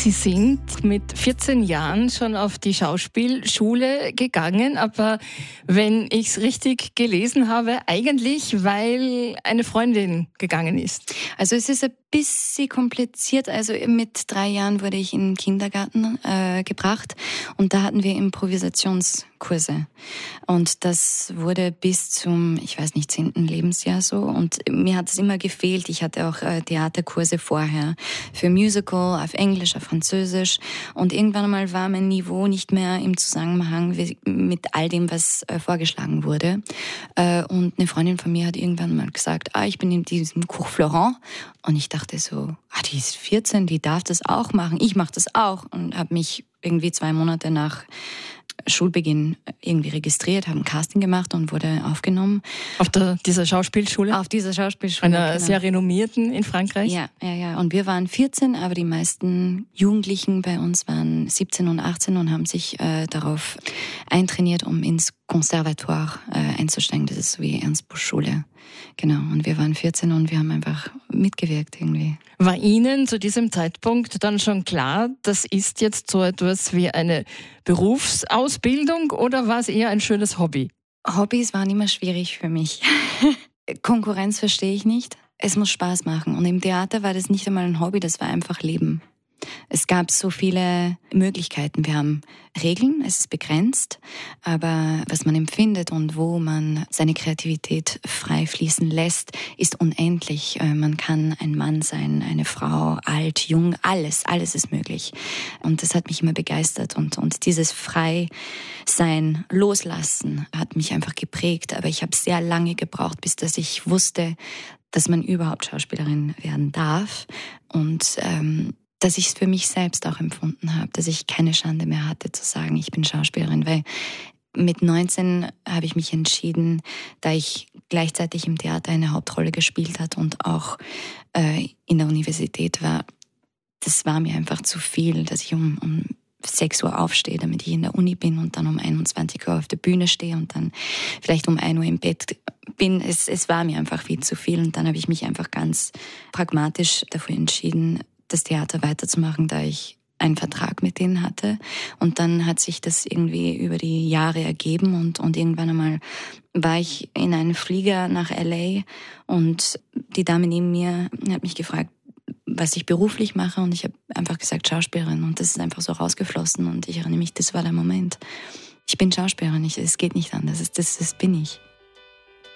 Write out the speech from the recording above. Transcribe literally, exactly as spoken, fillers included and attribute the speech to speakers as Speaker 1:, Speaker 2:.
Speaker 1: Sie sind mit vierzehn Jahren schon auf die Schauspielschule gegangen, aber wenn ich es richtig gelesen habe, eigentlich, weil eine Freundin gegangen ist.
Speaker 2: Also es ist ein bisschen kompliziert. Also mit drei Jahren wurde ich in den Kindergarten äh, gebracht und da hatten wir Improvisationskurse. Und das wurde bis zum, ich weiß nicht, zehnten Lebensjahr so. Und mir hat es immer gefehlt. Ich hatte auch äh, Theaterkurse vorher für Musical, auf Englisch, auf Französisch. Und irgendwann einmal war mein Niveau nicht mehr im Zusammenhang mit all dem, was äh, vorgeschlagen wurde. Äh, und eine Freundin von mir hat irgendwann mal gesagt, ah, ich bin in diesem Cours Florent. Und ich dachte so, ah, die ist vierzehn, die darf das auch machen. Ich mache das auch. Und habe mich irgendwie zwei Monate nach Schulbeginn irgendwie registriert, habe ein Casting gemacht und wurde aufgenommen.
Speaker 1: Auf der, dieser Schauspielschule?
Speaker 2: Auf dieser Schauspielschule.
Speaker 1: Einer genau. sehr renommierten in Frankreich?
Speaker 2: Ja, ja, ja. Und wir waren vierzehn, aber die meisten Jugendlichen bei uns waren siebzehn und achtzehn und haben sich äh, darauf eintrainiert, um ins Conservatoire äh, einzusteigen. Das ist so wie Ernst-Busch-Schule. Genau. Und wir waren vierzehn und wir haben einfach mitgewirkt irgendwie.
Speaker 1: War Ihnen zu diesem Zeitpunkt dann schon klar, das ist jetzt so etwas wie eine Berufsausbildung oder war es eher ein schönes Hobby?
Speaker 2: Hobbys waren immer schwierig für mich. Konkurrenz verstehe ich nicht. Es muss Spaß machen. Und im Theater war das nicht einmal ein Hobby, das war einfach Leben. Es gab so viele Möglichkeiten. Wir haben Regeln, es ist begrenzt, aber was man empfindet und wo man seine Kreativität frei fließen lässt, ist unendlich. Man kann ein Mann sein, eine Frau, alt, jung, alles, alles ist möglich. Und das hat mich immer begeistert und, und dieses Frei-Sein, Loslassen hat mich einfach geprägt. Aber ich habe sehr lange gebraucht, bis dass ich wusste, dass man überhaupt Schauspielerin werden darf und ähm, dass ich es für mich selbst auch empfunden habe, dass ich keine Schande mehr hatte zu sagen, ich bin Schauspielerin, weil mit neunzehn habe ich mich entschieden, da ich gleichzeitig im Theater eine Hauptrolle gespielt hat und auch äh, in der Universität war, das war mir einfach zu viel, dass ich um, um sechs Uhr aufstehe, damit ich in der Uni bin und dann um einundzwanzig Uhr auf der Bühne stehe und dann vielleicht um ein Uhr im Bett bin. Es, es war mir einfach viel zu viel und dann habe ich mich einfach ganz pragmatisch dafür entschieden, das Theater weiterzumachen, da ich einen Vertrag mit denen hatte. Und dann hat sich das irgendwie über die Jahre ergeben und, und irgendwann einmal war ich in einem Flieger nach L A und die Dame neben mir hat mich gefragt, was ich beruflich mache und ich habe einfach gesagt Schauspielerin und das ist einfach so rausgeflossen und ich erinnere mich, das war der Moment. Ich bin Schauspielerin, es geht nicht anders, das, das bin ich.